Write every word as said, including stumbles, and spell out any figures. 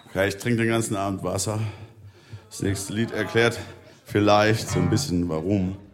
Okay, ich trinke den ganzen Abend Wasser. Das nächste Lied erklärt vielleicht so ein bisschen warum.